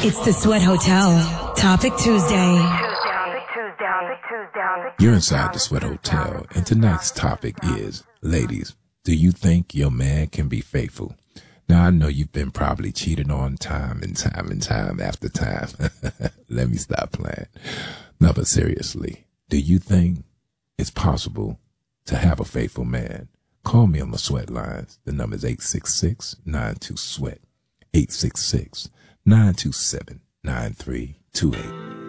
It's the Sweat Hotel. Topic Tuesday. You're inside the Sweat Hotel, and tonight's topic is, ladies, do you think your man can be faithful? Now, I know you've been probably cheated on time and time after time. Let me stop playing. No, but seriously, do you think it's possible to have a faithful man? Call me on the Sweat lines. The number is 866-92-SWEAT, 866-927-9328.